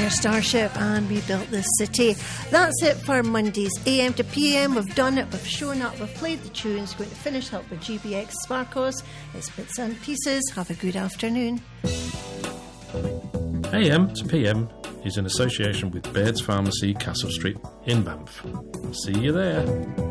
our starship and we built this city. That's it for Monday's AM to PM. We've done it, we've shown up, we've played the tunes. Going to finish up with GBX Sparkos. It's Bits and Pieces. Have a good afternoon. AM to PM is in association with Baird's Pharmacy, Castle Street in Banff. See you there.